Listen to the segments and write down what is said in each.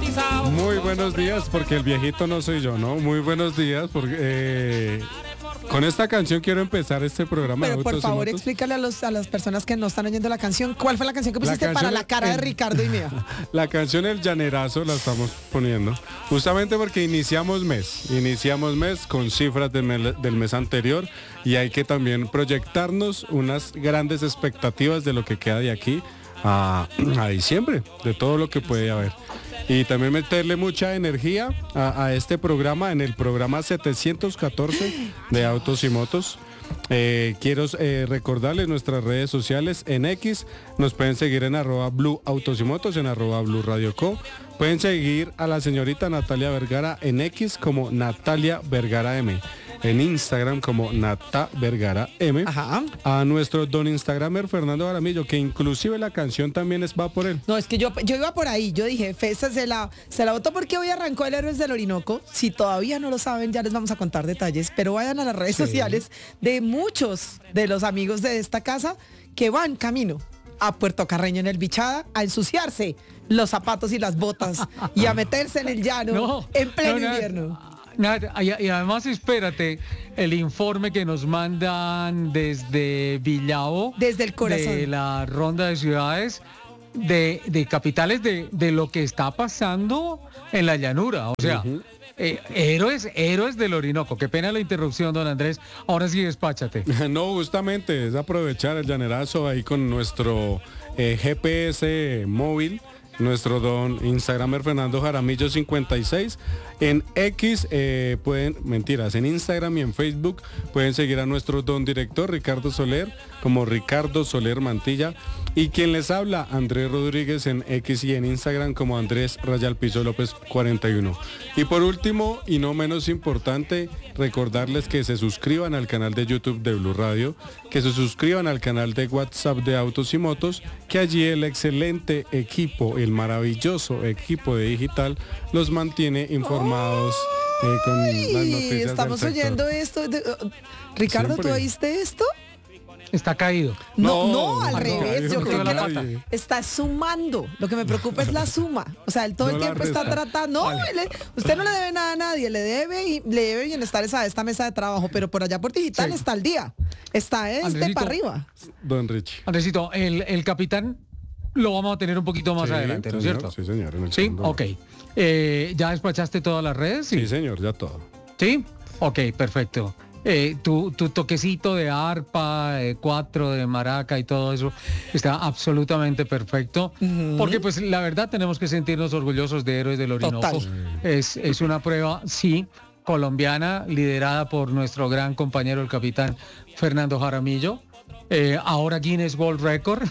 Muy buenos días, porque el viejito no soy yo, ¿no? Muy buenos días, porque con esta canción quiero empezar este programa. Pero de por Autos y favor Motos. explícale a las personas que no están oyendo la canción, ¿cuál fue la canción que pusiste canción para la cara de Ricardo y mía? La canción El Llanerazo la estamos poniendo, justamente porque iniciamos mes con cifras del mes anterior y hay que también proyectarnos unas grandes expectativas de lo que queda de aquí a diciembre, de todo lo que puede haber. Y también meterle mucha energía a este programa, en el programa 714 de Autos y Motos. Quiero recordarles nuestras redes sociales en X. Nos pueden seguir en @Blue Autos y Motos, en @Blue Radio Co. Pueden seguir a la señorita Natalia Vergara en X como Natalia Vergara M. En Instagram como Nata Vergara M. Ajá. A nuestro don Instagramer Fernando Jaramillo, que inclusive la canción también va por él. No, es que yo iba por ahí, yo dije, Fesa se la votó porque hoy arrancó el Héroes del Orinoco. Si todavía no lo saben, ya les vamos a contar detalles, pero vayan a las redes sociales de muchos de los amigos de esta casa que van camino a Puerto Carreño en el Bichada a ensuciarse los zapatos y las botas y a meterse en el llano en pleno invierno. Y además espérate, el informe que nos mandan desde Villavo, desde el corazón, de la ronda de ciudades, de capitales, de lo que está pasando en la llanura, o sea, héroes del Orinoco. Qué pena la interrupción, don Andrés, ahora sí despáchate. No, justamente es aprovechar el llanerazo ahí con nuestro GPS móvil. Nuestro don Instagramer Fernando Jaramillo 56. En X en Instagram y en Facebook pueden seguir a nuestro don director Ricardo Soler como Ricardo Soler Mantilla, y quien les habla, Andrés Rodríguez, en X y en Instagram como Andrés Piso López 41. Y por último, y no menos importante, recordarles que se suscriban al canal de YouTube de Blue Radio, que se suscriban al canal de WhatsApp de Autos y Motos, que allí el excelente equipo, el maravilloso equipo de digital los mantiene informados con las noticias estamos del sector. oyendo esto. Ricardo, Siempre. ¿tú oíste esto? Está caído. No, al no, revés. Yo creo que nadie. está sumando. Lo que me preocupa es la suma. O sea, él todo No el la tiempo está resta. tratando. No, usted no le debe nada a nadie. Le debe bienestar a esta mesa de trabajo. Pero por allá por digital Sí. está al día. Está de Andresito, para arriba. Don Richie. Andresito, el capitán lo vamos a tener un poquito más Sí, adelante, ¿no es señor, cierto? Sí, señor. En el Sí, segundo. ok. ¿Ya despachaste todas las redes? Sí, señor, ya todo. ¿Sí? Ok, perfecto. Tu toquecito de arpa, 4 de maraca y todo eso está absolutamente perfecto. Porque pues la verdad tenemos que sentirnos orgullosos de Héroes del Orinoco. Total. Es una prueba, sí, colombiana, liderada por nuestro gran compañero, el capitán Fernando Jaramillo. Ahora Guinness World Record.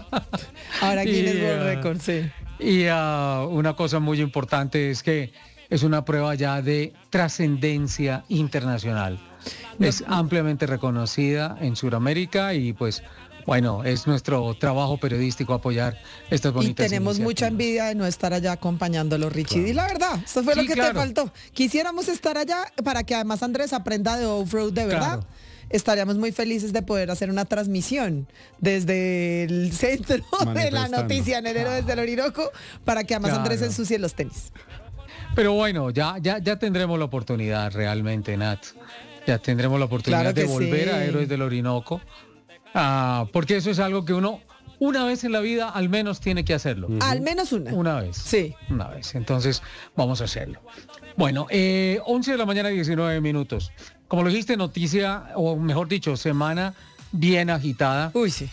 Ahora Guinness Y, World Record, sí. Y una cosa muy importante es que es una prueba ya de trascendencia internacional. Es ampliamente reconocida en Sudamérica y pues bueno, es nuestro trabajo periodístico apoyar estas Y bonitas tenemos mucha iniciativas. envidia de no estar allá acompañándolo, Richie. Y la verdad, eso fue Sí, lo que claro. te faltó. Quisiéramos estar allá para que además Andrés aprenda de off-road de verdad. Claro. Estaríamos muy felices de poder hacer una transmisión desde el centro de la Manifestando. noticia en enero desde el Orinoco para que además Claro. Andrés ensucie los tenis. Pero bueno, ya tendremos la oportunidad realmente, Nat. Ya tendremos la oportunidad Claro que de volver sí. a Héroes del Orinoco. Porque eso es algo que uno, una vez en la vida, al menos tiene que hacerlo. Al menos una. Una vez. Sí. Una vez. Entonces, vamos a hacerlo. Bueno, 11 de la mañana, 19 minutos. Como lo dijiste, noticia, o mejor dicho, semana bien agitada. Uy, sí.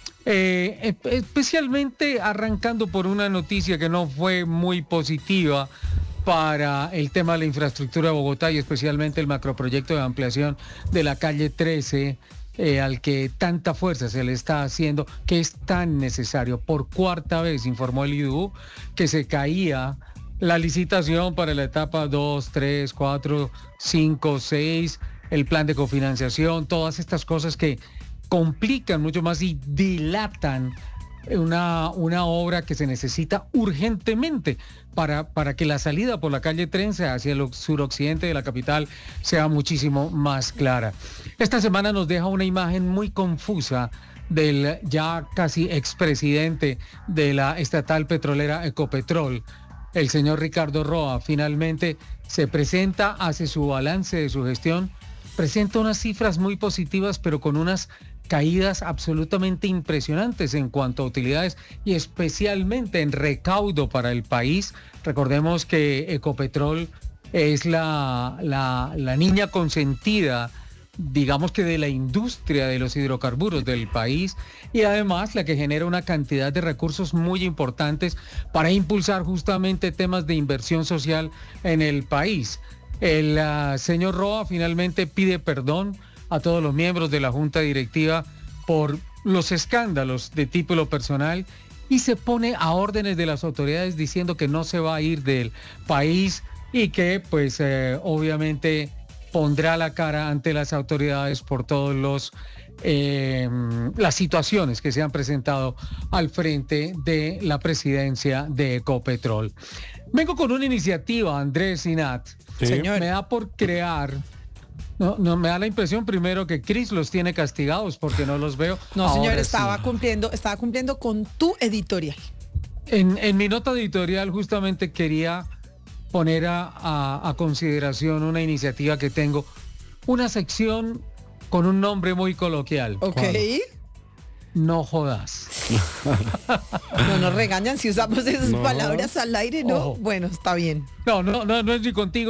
Especialmente arrancando por una noticia que no fue muy positiva para el tema de la infraestructura de Bogotá y especialmente el macroproyecto de ampliación de la calle 13, al que tanta fuerza se le está haciendo, que es tan necesario. Por cuarta vez informó el IDU que se caía la licitación para la etapa 2, 3, 4, 5, 6, el plan de cofinanciación, todas estas cosas que complican mucho más y dilatan una obra que se necesita urgentemente para que la salida por la calle 13 hacia el suroccidente de la capital sea muchísimo más clara. Esta semana nos deja una imagen muy confusa del ya casi expresidente de la estatal petrolera Ecopetrol, el señor Ricardo Roa finalmente se presenta, hace su balance de su gestión, presenta unas cifras muy positivas, pero con unas caídas absolutamente impresionantes en cuanto a utilidades y especialmente en recaudo para el país. Recordemos que Ecopetrol es la niña consentida, digamos que de la industria de los hidrocarburos del país, y además la que genera una cantidad de recursos muy importantes para impulsar justamente temas de inversión social en el país. El señor Roa finalmente pide perdón a todos los miembros de la junta directiva por los escándalos de título personal y se pone a órdenes de las autoridades diciendo que no se va a ir del país y que pues obviamente pondrá la cara ante las autoridades por todos las situaciones que se han presentado al frente de la presidencia de Ecopetrol. Vengo con una iniciativa, Andrés y Nat. Sí. Señor. Me da por crear, no me da la impresión primero que Cris los tiene castigados porque no los veo. No, señor, Ahora estaba sí. cumpliendo con tu editorial. En mi nota editorial justamente quería poner a consideración una iniciativa que tengo, una sección con un nombre muy coloquial. Ok. ¿Cuál? No jodas. No nos regañan si usamos esas No. palabras al aire, ¿no? Ojo. Bueno, está bien. No es ni contigo